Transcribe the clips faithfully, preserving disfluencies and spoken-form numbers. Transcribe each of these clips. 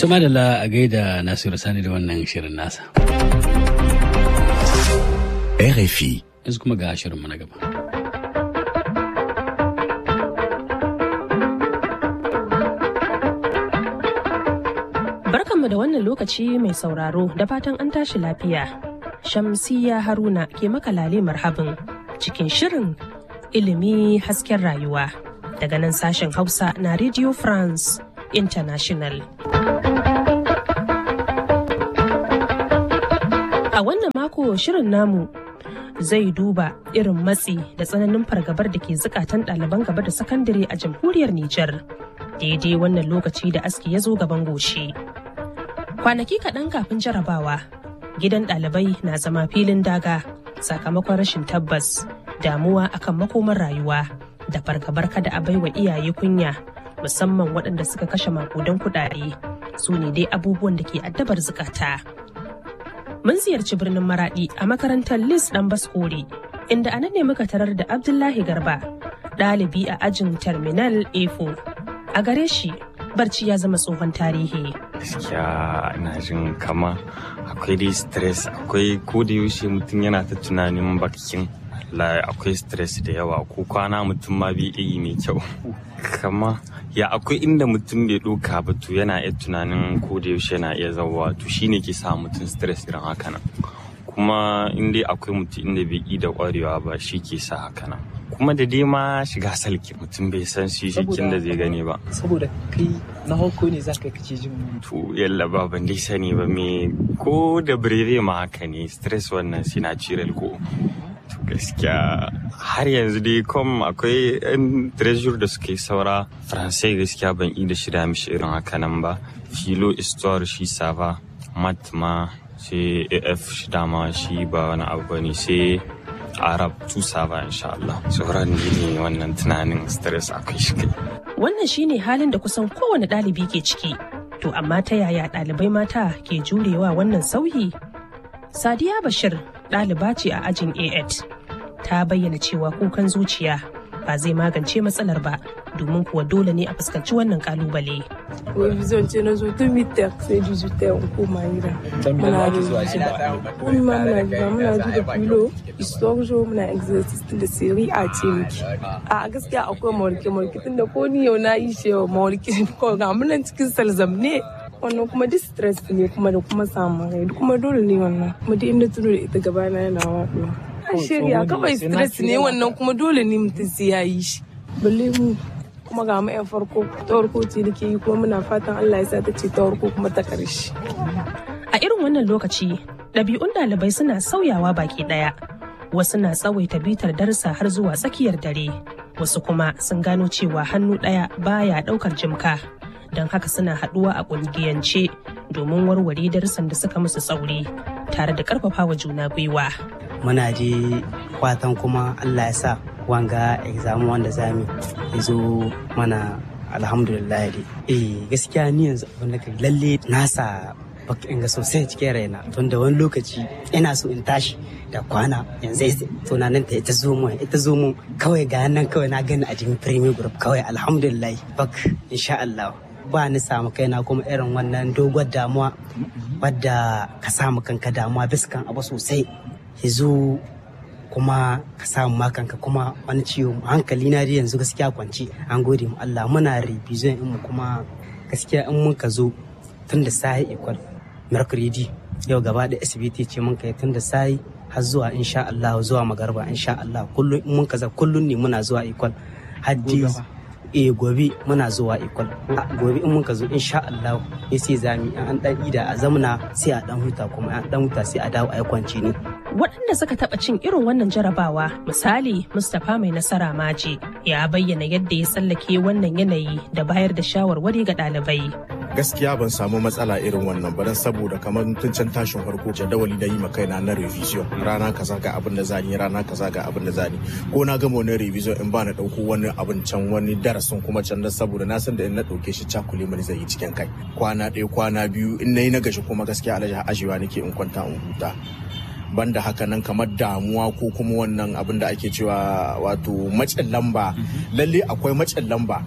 Tuma da la a gaida Nasiru Sani da wannan shirin nasa. R F I. Yanzu kuma ga shirinmu na gaba. Barkanmu da wannan lokaci mai sauraro da fatan an tashi lafiya. Shamsiyya Haruna ke maka lale marhabin cikin shirin ilimi hasken rayuwa daga nan sashen Hausa na Radio France International. A wannan mako shirin namu zai duba irin matsi da tsananin fargabar da ke zukatan ɗaliban gaba da sakandare a jamhuriyar Nijar. Daidai wannan lokaci da aski ya zo gaban goshi. Kwanaki kaɗan kafin jarabawa, gidan ɗalibai na zama filin daga sakamakon rashin tabbas, damuwa akan makomar rayuwa da fargabar kada a baiwa iyaye kunya, musamman waɗanda suka kashe makudan kuɗaɗe. Su ne dai abubuwan da ke addabar zukata. Mun ziyarci birnin Maraɗi a makarantar Lis ɗan Baskore, inda a nan ne muka tarar da Abdullahi Garba, ɗalibi a ajin Terminal A four. A gare shi, barci ya zama tsohon tarihi. Gaskiya ina jin kama akwai dai stress, akwai ko da yaushe mutum yana ta tunanin bakin Allah, akwai stress da yawa, ko kwana mutum ma bai yi mai kyau. Kama ya akwai inda mutum bai ɗauka ba to yana iya tunanin ko da yaushe yana iya zauwa, to shine ke sa mutum stress irin haka nan. Kuma in dai akwai mutum inda bai yi da ƙwarewa ba shi ke sa haka nan. Kuma da dai ma shiga salki mutum bai san shi jikin da zai gani ba. Saboda kai na hauko ne za ka kace jin to yalla ba ban dai sani ba me ko da breve ma haka ne, stress wannan sinatural ko. To gaskiya har yanzu dai kom akwai yan treasure da suke saura faransai, gaskiya ban yi da shida mishi irin haka nan ba. Philo, histoire shi sava, math ma sai A F shi dama shi ba wani abu bane, sai Arab tusa ba insha Allah. Sauran ne wannan tunanin stress akwai shi kai. Wannan shine halin da kusan kowane ɗalibi ke ciki. To amma ta yaya ɗalibai mata ke jurewa wannan sauyi? Sadiya Bashir ɗaliba ce a ajin A eight. Ta bayyana cewa kukan zuciya ba zai magance matsalar ba, domin kuwa dole ne a fuskanci wannan kalubale. Revision ce na zo tun mitar sai dijitar in koma gida. Muna da kuma muna gida muna ji da filo, historijo muna exercise da siri a ce miki. A gaskiya akwai mawarke mawarke tun da ko ni yau na yi shi yau mawarke ko ga munan cikin salzam ne. Wannan kuma distress ne kuma da kuma samun rai kuma dole ne wannan. Kuma duk inda tuno da ita gabana yana waɗuwa. Shirya kawai stress ne wannan kuma dole ne mutum sai ya yi shi. Balle mu kuma ga mu yan farko ta farko ce nake yi kuma muna fatan Allah ya sa ta ce ta farko kuma ta karshe. A irin wannan lokaci ɗabi'un ɗalibai suna sauyawa baki ɗaya. Wasu na tsawaita bitar darsa har zuwa tsakiyar dare, wasu kuma sun gano cewa hannu ɗaya baya ɗaukar jimka, don haka suna haɗuwa a ƙungiyance domin warware darussan da suka musu tsauri tare da ƙarfafawa juna gwiwa. Muna je fatan kuma Allah ya sa wanga exam wanda zamu ya zo mana alhamdulillah dai. Eh gaskiya ni yanzu abin da kai lalle nasa baka inga sosai cikin raina, tun da wani lokaci ina so in tashi da kwana yanzu tunanin ta ita zo mu ita zo mu kawai ga nan kawai na gani a cikin premier group kawai alhamdulillah bak insha Allah ba ni samu kaina kuma irin wannan dogon damuwa wadda ka samu kanka damuwa biskan abu sosai yazo kuma ka samu makanka kuma wani ciwo hankali na dai yanzu gaskiya kwanci. An gode mu Allah, muna revision in mu kuma gaskiya in mun ka zo tun da sai equal mercredi yau gaba da S B T ce mun kai tun da sai har zuwa insha Allah zuwa magarba insha Allah kullun in mun kaza kullun ne muna zuwa equal haddi eh gobe muna zuwa equal gobe in mun ka zo insha Allah ya sai zami an dan ida a zamna sai a dan huta kuma an dan huta sai a dawo a yi kwance ne. Waɗanda suka taɓa cin irin wannan jarabawa, misali Mustapha Mai Nasara Maje, ya bayyana yadda ya tsallake wannan yanayi da bayar da shawarwari ga ɗalibai. Gaskiya ban samu matsala irin wannan ba, saboda kamar tun can tashin farko jadawali da yi ma kaina na revision, rana kaza ga abin da zani, rana kaza ga abin da zani, ko na gama wani revision in ba na ɗauko wani abin can wani darasin kuma can, saboda na san da in na ɗauke shi cakule mani zai yi cikin kai. Kwana ɗaya kwana biyu in na yi na gashi kuma gaskiya alaji ajiyewa nake in kwanta in huta. Banda haka nan kamar damuwa ko kuma wannan abin da ake cewa wato macen lamba, lalle akwai macen lamba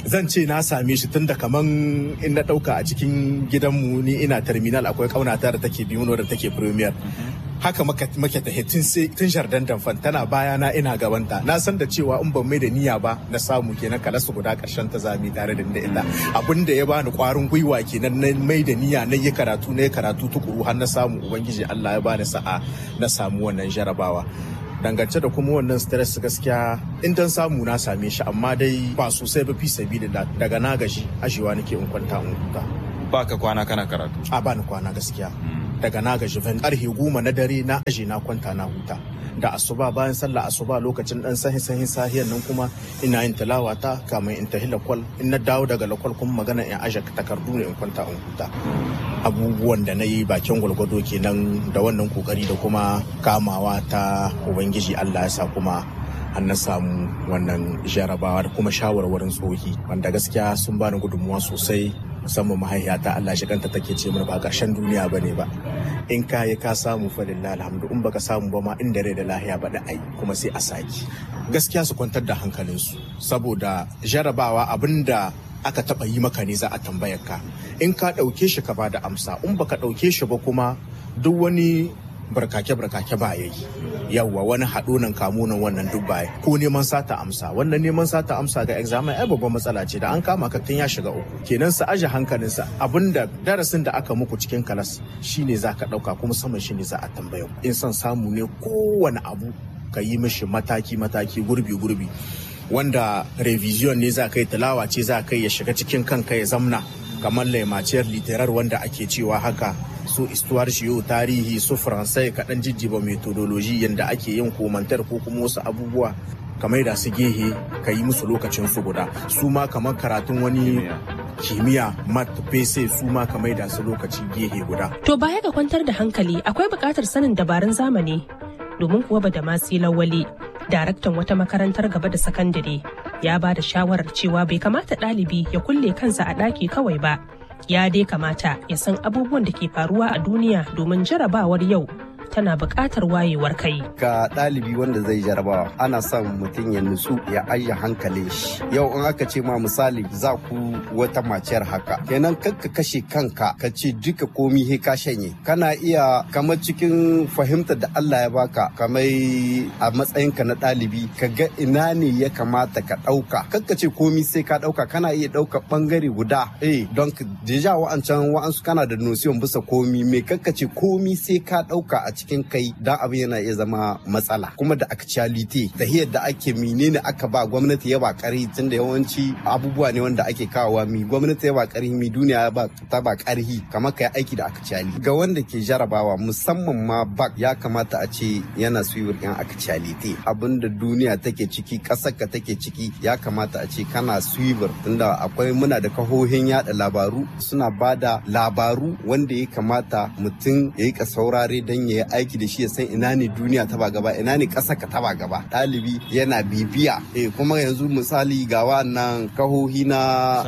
zan ce na same shi tun da kaman in na ɗauka a cikin gidanmu ni ina terminal akwai ƙaunata da take biyu da take premier. Haka muke ta tun jardin damfan tana bayana ina gabanta na san da cewa in ban mai da niyya ba na samu kenan kalasu guda karshen ta zami tare da inda illa abin da ya bani kwarin gwiwa kenan na mai da niyya na yi karatu na yi karatu tukuru har na samu ubangiji Allah ya bani sa'a na samu wannan jarabawa. Dangance da kuma wannan stress gaskiya in dan samu na same shi amma dai ba sosai ba fi sabida daga na gaji ajewa nake in kwanta in huta. Ba ka kwana kana karatu? A bani kwana gaskiya. Daga na gaji van karfe goma na dare na aje na kwanta na huta da asuba bayan sallah asuba lokacin dan sahin sahin sahiyan nan kuma ina yin tilawa ta kamar in tahi lakwal in na dawo daga lakwal kuma magana in aje takardu ne in kwanta in huta. Abubuwan da na yi bakin gwalgwado kenan da wannan kokari da kuma kamawa ta ubangiji Allah ya sa kuma an na samu wannan jarabawa da kuma shawarwarin tsohi wanda gaskiya sun bani gudunmuwa sosai musamman mahaifiyata Allah shi kanta take ce mana ba ƙarshen duniya bane ba in ka yi ka samu fa lillahi alhamdu in baka samu ba ma inda rai da lahiya ba da ai kuma sai a saki gaskiya su kwantar da hankalinsu saboda jarabawa abinda aka taba yi maka ne za a tambayar ka in ka ɗauke shi ka ba da amsa in baka ɗauke shi ba kuma duk wani barkake-barkake ba ya yi yawwa wani haɗo nan kamo nan wannan duk baya ko neman sata amsa wannan neman sata amsa ga examen ai babban matsala ce da an kama ka tun ya shiga uku kenan sa aje hankalinsa abinda darasin da aka muku cikin kalas shine za ka ɗauka kuma saman shine za a tambaya in son samu ne kowane abu ka yi mishi mataki-mataki gurbi-gurbi wanda revision ne za ka yi tilawa ce za ka yi ya shiga cikin kanka ya zamna kamar laimaciyar literar wanda ake cewa haka su istuwar shiyo tarihi su faransai kaɗan jijjiba metodoloji yadda ake yin komantar ko kuma wasu abubuwa kamar da su gehe ka yi musu lokacin su guda su ma kamar karatun wani kimiyya mat pese su ma kamar da su lokaci gehe guda. To baya ga kwantar da hankali akwai buƙatar sanin dabarun zamani domin kuwa ba da masu lawali daraktan wata makarantar gaba da sakandare ya ba da shawarar cewa bai kamata ɗalibi ya kulle kansa a ɗaki kawai ba ya dai kamata ya san abubuwan da ke faruwa a duniya domin jarabawar yau tana buƙatar wayewar kai. Ga ɗalibi wanda zai jarabawa ana son mutum ya nutsu ya ajiye hankalin shi. Yau in aka ce ma misali za ku wata maciyar haka. Kenan kakka kashe kanka ka ce duka komi he ka shanye. Kana iya kamar cikin fahimtar da Allah ya baka kamar a matsayinka na ɗalibi ka ga ina ne ya kamata ka ɗauka. Kakka ce komi sai ka ɗauka kana iya ɗauka ɓangare guda. Eh don deja wa'ancan wa'ansu kana da nosiyon bisa komi me kakka ce komi sai ka ɗauka a cikin kai dan abin yana iya zama matsala kuma da actuality da yadda ake menene aka ba gwamnati ya ba karhi tunda yawanci abubuwa ne wanda ake kawowa mi gwamnati ya ba karhi mi duniya ba ta ba karhi kamar kai aiki da actuality ga wanda ke jarabawa musamman ma bak ya kamata a ce yana suyiwar yan actuality abinda duniya take ciki kasar ka take ciki ya kamata a ce kana suyiwar tunda akwai muna da kahohin yada labaru suna bada labaru wanda ya kamata mutum ya yi ka saurare dan ya aiki da shi ya san ina ne duniya ta ba gaba ina ne ƙasa ka ta ba gaba ɗalibi yana bibiya eh kuma yanzu misali ga wannan kahohi na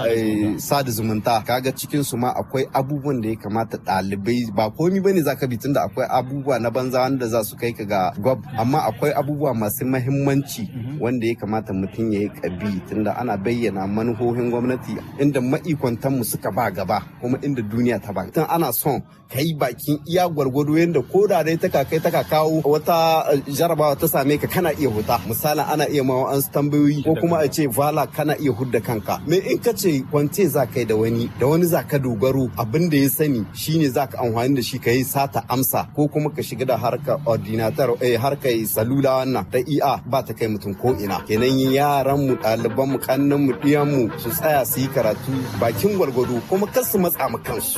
sada zumunta kaga cikin su ma akwai abubuwan da ya kamata ɗalibai ba komi bane zaka bi tunda akwai abubuwa na banza wanda za su kai ka ga gwab amma akwai abubuwa masu mahimmanci wanda ya kamata mutum ya yi kabi tunda ana bayyana manuhohin gwamnati inda ma'ikwantan mu suka ba gaba kuma inda duniya ta ba tun ana son kai bakin iya gwargwado yanda ko da dai taka kai taka kawo wata jarabawa ta same ka kana iya huta misalin ana iya ma an tambayoyi ko kuma a ce vala kana iya hudda kanka me in ka ce kwance za kai da wani da wani za ka dogaro abin da ya sani shine za ka amfani da shi ka yi sata amsa ko kuma ka shiga da harkar ordinator eh harkar salula wannan ta iya ba ta kai mutum ko ina kenan yaran mu ɗaliban mu kannan mu ɗiyan mu su tsaya su yi karatu bakin gwargwado kuma kar su matsa mu kansu.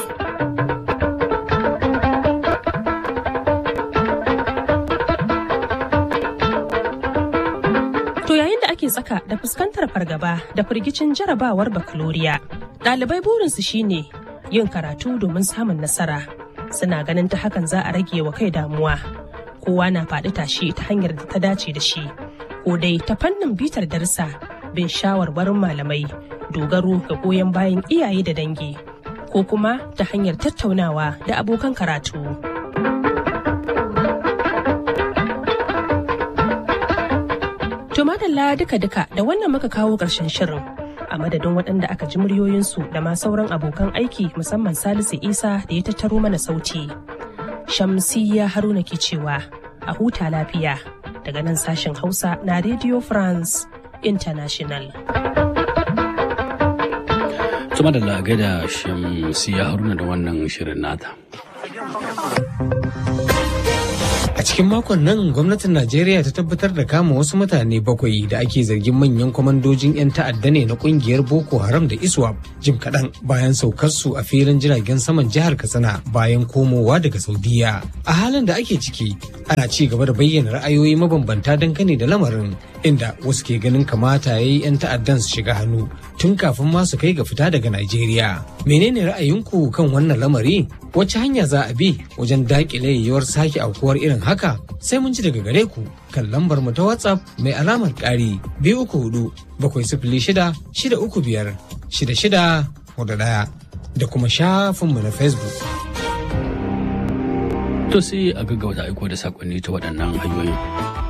To yayin da ake tsaka da fuskantar fargaba da firgicin jarabawar bakaloriya, ɗalibai burinsu shine yin karatu domin samun nasara. Suna ganin ta hakan za a rage wa kai damuwa. Kowa na faɗi tashi ta hanyar da ta dace da shi, ko dai ta fannin bitar darsa, bin shawarwarin malamai, dogaro ga goyon bayan iyaye da dangi, ko kuma ta hanyar tattaunawa da abokan karatu. To madalla duka-duka da wannan muka kawo ƙarshen shirin. a madadin waɗanda aka ji muryoyinsu da ma sauran abokan aiki musamman Salisu Isa da ya tattaro mana sauti. Shamsiyya Haruna ke cewa a huta lafiya daga nan sashen Hausa na Radio France International. Tuma da lagai da Shamsiyya Haruna da wannan shirin nata. A cikin makon nan gwamnatin Najeriya ta tabbatar da kama wasu mutane bakwai da ake zargin manyan kwamandojin 'yan ta'adda ne na kungiyar Boko Haram da ISWAP jim kaɗan bayan saukarsu a filin jiragen saman jihar Katsina bayan komowa daga Saudiya. A halin da ake ciki ana ci gaba da bayyana ra'ayoyi mabambanta dangane da lamarin inda wasu ke ganin kamata ya yi 'yan ta'addan su shiga hannu tun kafin ma su kai ga fita daga Najeriya. Menene ra'ayinku kan wannan lamari? Wace hanya za a bi wajen daƙile yiwuwar sake aukuwar irin haka? Sai mun ji daga gare ku kan lambar mu ta WhatsApp mai alamar ƙari biyu uku hudu bakwai sifili shida shida uku biyar shida shida hudu ɗaya da kuma shafinmu na Facebook. To sai a gaggauta aiko da sakonni ta waɗannan hanyoyin.